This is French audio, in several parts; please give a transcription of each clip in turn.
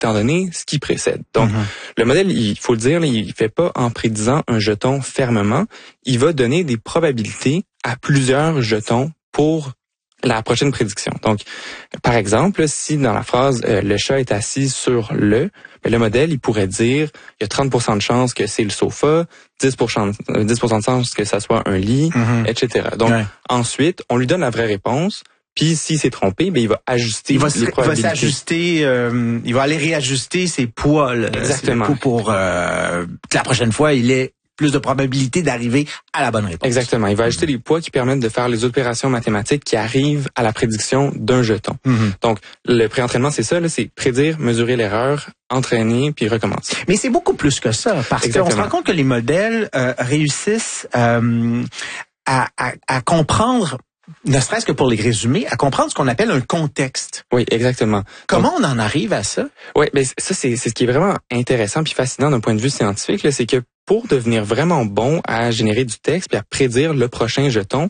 étant donné ce qui précède. Donc, le modèle, il faut le dire, il fait pas en prédisant un jeton fermement. Il va donner des probabilités à plusieurs jetons pour la prochaine prédiction. Donc, par exemple, si dans la phrase le chat est assis sur le modèle, il pourrait dire il y a 30% de chances que c'est le sofa, 10% de chances que ça soit un lit, etc. Donc, ensuite, on lui donne la vraie réponse. Puis s'il s'est trompé, il va ajuster les probabilités. Il va s'ajuster, il va aller réajuster ses poids. Là, exactement. Pour que la prochaine fois, il ait plus de probabilité d'arriver à la bonne réponse. Exactement. Il va ajouter les poids qui permettent de faire les opérations mathématiques qui arrivent à la prédiction d'un jeton. Donc, le préentraînement, c'est ça, là, c'est prédire, mesurer l'erreur, entraîner, puis recommencer. Mais c'est beaucoup plus que ça, parce qu'on se rend compte que les modèles réussissent à comprendre, ne serait-ce que pour les résumés, à comprendre ce qu'on appelle un contexte. Oui, exactement. Comment on en arrive à ça? Oui, ça, c'est ce qui est vraiment intéressant puis fascinant d'un point de vue scientifique, là, c'est que pour devenir vraiment bon à générer du texte puis à prédire le prochain jeton,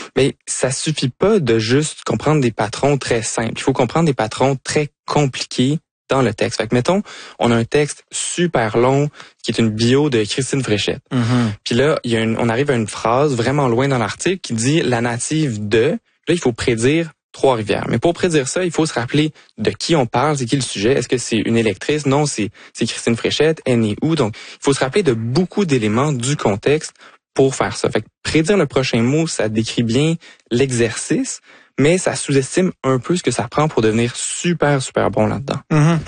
ça suffit pas de juste comprendre des patrons très simples. Il faut comprendre des patrons très compliqués dans le texte. Fait que, mettons, on a un texte super long qui est une bio de Christine Fréchette. Puis là, on arrive à une phrase vraiment loin dans l'article qui dit « la native de ». Là, il faut prédire Trois-Rivières. Mais pour prédire ça, il faut se rappeler de qui on parle, c'est qui le sujet. Est-ce que c'est une électrice? Non, c'est Christine Fréchette. Elle est où? Donc, il faut se rappeler de beaucoup d'éléments du contexte pour faire ça. Fait que prédire le prochain mot, ça décrit bien l'exercice, mais ça sous-estime un peu ce que ça prend pour devenir super, super bon là-dedans.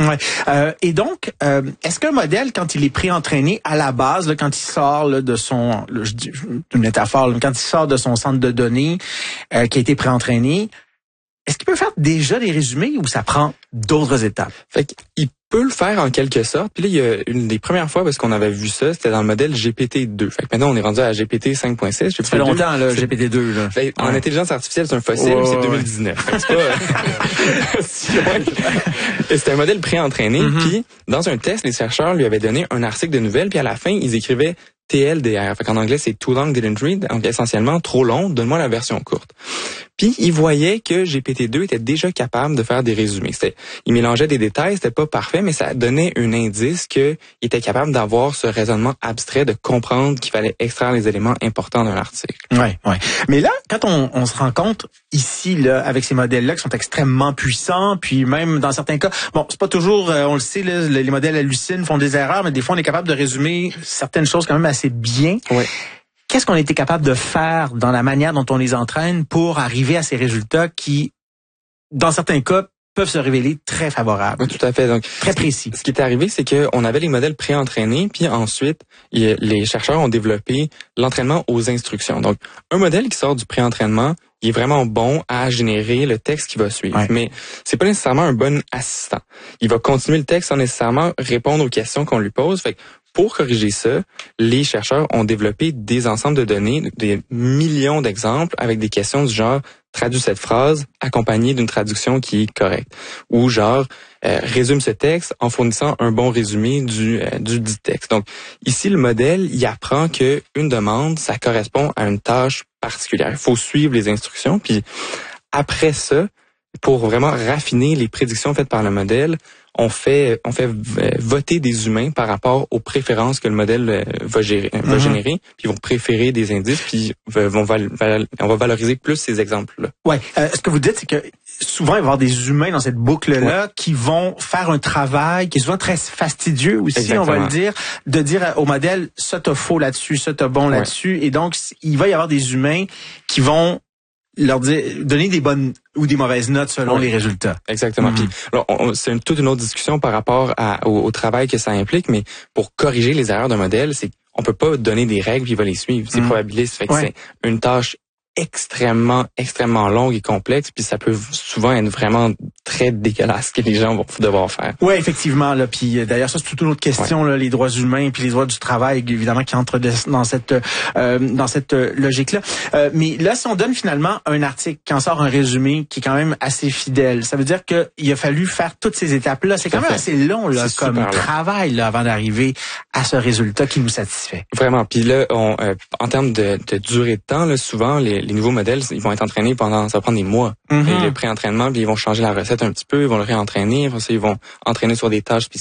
Et donc, est-ce qu'un modèle, quand il est pré-entraîné à la base, là, quand il sort là, de son, je dis une métaphore, là, quand il sort de son centre de données qui a été pré-entraîné, est-ce qu'il peut faire déjà des résumés ou ça prend d'autres étapes? Fait qu'il peut le faire en quelque sorte. Puis là, il y a une des premières fois parce qu'on avait vu ça, c'était dans le modèle GPT-2. Fait que maintenant, on est rendu à GPT 5.6. Ça fait longtemps, là, GPT-2. Là. Fait, en intelligence artificielle, c'est un fossile, c'est 2019. Fait que c'est pas... C'était un modèle pré-entraîné. Puis, dans un test, les chercheurs lui avaient donné un article de nouvelles, puis à la fin, ils écrivaient TLDR. Fait qu'en anglais, c'est Too Long Didn't Read. Donc, essentiellement, trop long, donne-moi la version courte. Puis, ils voyaient que GPT-2 était déjà capable de faire des résumés. Il mélangeait des détails, c'était pas parfait, mais ça donnait un indice qu'il était capable d'avoir ce raisonnement abstrait, de comprendre qu'il fallait extraire les éléments importants d'un article. Ouais. Mais là, quand on se rend compte ici, là, avec ces modèles-là qui sont extrêmement puissants, puis même dans certains cas, bon, c'est pas toujours, on le sait, là, les modèles hallucinent, font des erreurs, mais des fois, on est capable de résumer certaines choses quand même assez bien. Oui. Qu'est-ce qu'on était capable de faire dans la manière dont on les entraîne pour arriver à ces résultats qui, dans certains cas, peuvent se révéler très favorables? Oui, tout à fait. Donc, très précis. Ce qui est arrivé, c'est qu'on avait les modèles pré-entraînés, puis ensuite, les chercheurs ont développé l'entraînement aux instructions. Donc, un modèle qui sort du pré-entraînement, il est vraiment bon à générer le texte qui va suivre. Ouais. Mais c'est pas nécessairement un bon assistant. Il va continuer le texte sans nécessairement répondre aux questions qu'on lui pose. Fait que pour corriger ça, les chercheurs ont développé des ensembles de données, des millions d'exemples avec des questions du genre « traduis cette phrase accompagnée d'une traduction qui est correcte » ou genre « résume ce texte en fournissant un bon résumé du dit texte ». Donc ici, le modèle, il apprend que une demande, ça correspond à une tâche particulière. Il faut suivre les instructions, puis après ça, pour vraiment raffiner les prédictions faites par le modèle, on fait voter des humains par rapport aux préférences que le modèle va générer, puis ils vont préférer des indices, puis on va valoriser plus ces exemples-là. Ouais. Ce que vous dites, c'est que souvent il va y avoir des humains dans cette boucle-là qui vont faire un travail qui est souvent très fastidieux aussi, exactement. On va le dire, de dire au modèle ça t'as faux là-dessus, ça t'as bon là-dessus, et donc il va y avoir des humains qui vont leur donner des bonnes ou des mauvaises notes selon les résultats. Exactement. Puis c'est toute une autre discussion par rapport au travail que ça implique, mais pour corriger les erreurs d'un modèle, c'est on peut pas donner des règles puis il va les suivre. C'est probabiliste, fait que c'est une tâche extrêmement longue et complexe, puis ça peut souvent être vraiment très dégueulasse que les gens vont devoir faire. Oui, effectivement. Là, puis d'ailleurs, ça c'est toute une autre question, là, les droits humains puis les droits du travail, évidemment, qui entrent dans cette logique-là. Mais là, si on donne finalement un article qui en sort un résumé qui est quand même assez fidèle, ça veut dire que il a fallu faire toutes ces étapes-là. C'est quand même assez long là, comme travail là, avant d'arriver à ce résultat qui nous satisfait. Vraiment. Puis là, en termes de durée de temps, là, souvent les nouveaux modèles, ils vont être entraînés ça va prendre des mois. Et le pré-entraînement, puis ils vont changer la recette reset un petit peu, ils vont le réentraîner, ils vont entraîner sur des tâches